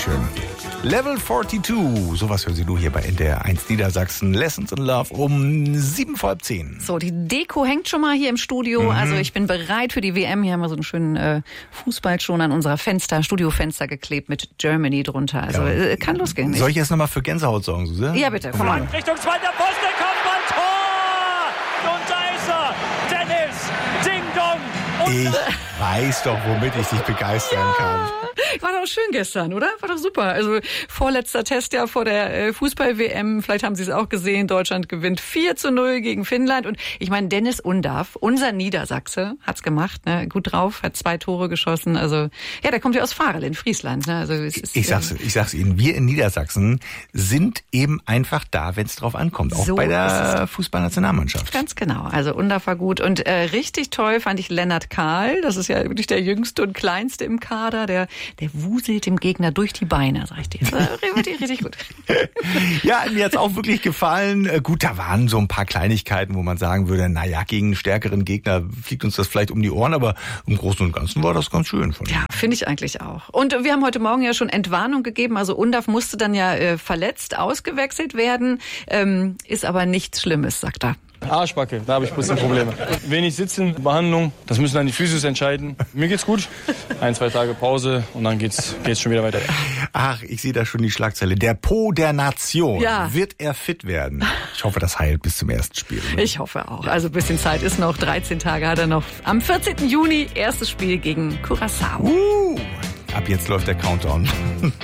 schön. Level 42, sowas hören Sie nur hier bei NDR 1 Niedersachsen. Lessons in Love um 7:30. So, die Deko hängt schon mal hier im Studio. Also ich bin bereit für die WM. Hier haben wir so einen schönen Fußball schon an unserer Studiofenster geklebt mit Germany drunter. Also kann losgehen. Soll ich jetzt nochmal für Gänsehaut sorgen, Suse? Ja, bitte, komm mal. Richtung zweiter Pfosten, Kopfball, Tor! Und da ist er, Dennis, Ding Dong. Ich weiß doch, womit ich dich begeistern kann. War doch schön gestern, oder? War doch super. Also vorletzter Test ja vor der Fußball-WM. Vielleicht haben Sie es auch gesehen. Deutschland gewinnt 4:0 gegen Finnland. Und ich meine, Dennis Undaff, unser Niedersachse, hat's gemacht. Ne? Gut drauf, hat 2 Tore geschossen. Also ja, der kommt ja aus Varel in Friesland. Ne? Also es ist, ich sag's Ihnen, wir in Niedersachsen sind eben einfach da, wenn es drauf ankommt. Auch so bei der Fußballnationalmannschaft. Ganz genau. Also Undaff war gut. Und richtig toll fand ich Lennart Kahl. Das ist ja wirklich der jüngste und kleinste im Kader. Der wuselt dem Gegner durch die Beine, sag ich dir. Richtig gut. Ja, mir hat's auch wirklich gefallen. Gut, da waren so ein paar Kleinigkeiten, wo man sagen würde, naja, gegen einen stärkeren Gegner fliegt uns das vielleicht um die Ohren, aber im Großen und Ganzen war das ganz schön von ihm. Ja, finde ich eigentlich auch. Und wir haben heute Morgen ja schon Entwarnung gegeben. Also Undaff musste dann ja verletzt ausgewechselt werden. Ist aber nichts Schlimmes, sagt er. Arschbacke, da habe ich ein bisschen Probleme. Wenig Sitzen, Behandlung, das müssen dann die Physios entscheiden. Mir geht's gut. 1-2 Tage Pause und dann geht's schon wieder weiter. Ach, ich sehe da schon die Schlagzeile. Der Po der Nation. Ja. Wird er fit werden? Ich hoffe, das heilt bis zum ersten Spiel. Ne? Ich hoffe auch. Also ein bisschen Zeit ist noch. 13 Tage hat er noch. Am 14. Juni erstes Spiel gegen Curaçao. Ab jetzt läuft der Countdown.